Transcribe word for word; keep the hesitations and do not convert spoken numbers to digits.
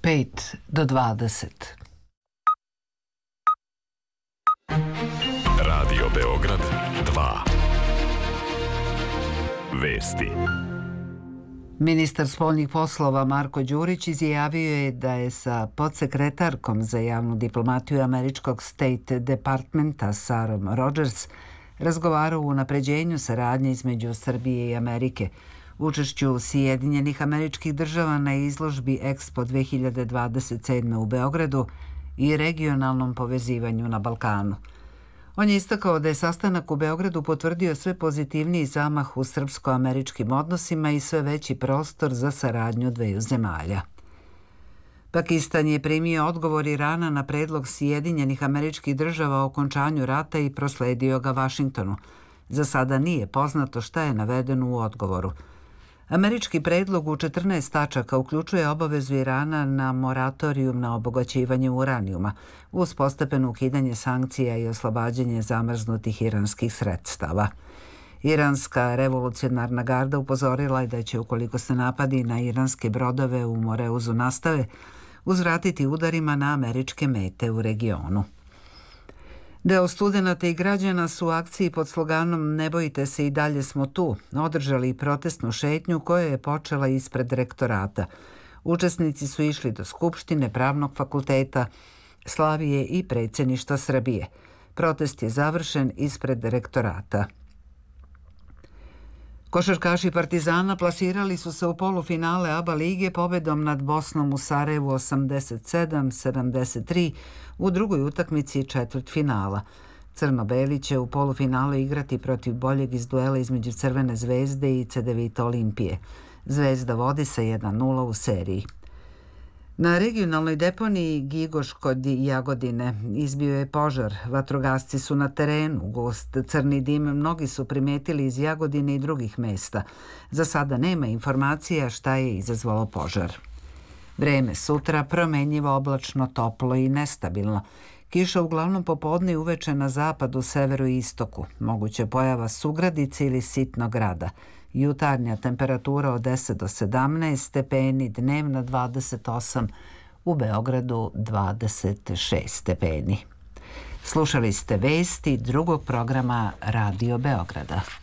pet do dvadeset. Radio Beograd dva. Vesti. Ministar spoljnih poslova Marko Đurić izjavio je da je sa podsekretarkom za javnu diplomatiju američkog State Departmenta Sarom Rogers razgovarao o unapređenju saradnje između Srbije i Amerike, učešću Sjedinjenih Američkih Država na izložbi Expo dve hiljade dvadeset sedme u Beogradu i regionalnom povezivanju na Balkanu. On je istakao da je sastanak u Beogradu potvrdio sve pozitivniji zamah u srpsko-američkim odnosima i sve veći prostor za saradnju dveju zemalja. Pakistan je primio odgovor Irana na predlog Sjedinjenih Američkih Država o okončanju rata i prosledio ga Vašingtonu. Za sada nije poznato šta je navedeno u odgovoru. Američki predlog u četrnaest tačaka uključuje obavezu Irana na moratorijum na obogaćivanje uranijuma, uz postepeno ukidanje sankcija i oslobađanje zamrznutih iranskih sredstava. Iranska revolucionarna garda upozorila je da će, ukoliko se napadi na iranske brodove u Moreuzu nastave, uzvratiti udarima na američke mete u regionu. Deo studenata i građana su u akciji pod sloganom "Ne bojite se, i dalje smo tu" održali protestnu šetnju koja je počela ispred rektorata. Učesnici su išli do Skupštine, Pravnog fakulteta, Slavije i predsjedništva Srbije. Protest je završen ispred rektorata. Košarkaši Partizana plasirali su se u polufinale ABA lige pobedom nad Bosnom u Sarajevu osamdeset sedam sedamdeset tri u drugoj utakmici četvrtfinala. Crno-beli će u polufinalu igrati protiv boljeg iz duela između Crvene zvezde i Cedevita Olimpije. Zvezda vodi sa jedan nula u seriji. Na regionalnoj deponiji Gigoš kod Jagodine izbio je požar. Vatrogasci su na terenu. Gust crni dim mnogi su primetili iz Jagodine i drugih mesta. Za sada nema informacija šta je izazvalo požar. Vreme sutra promenjivo, oblačno, toplo i nestabilno. Kiša uglavnom popodne i uveče na zapadu, severu i istoku. Moguća pojava sugradice ili sitnog grada. Jutarnja temperatura od deset do sedamnaest stepeni, dnevna dvadeset osam, u Beogradu dvadeset šest stepeni. Slušali ste vesti drugog programa Radio Beograda.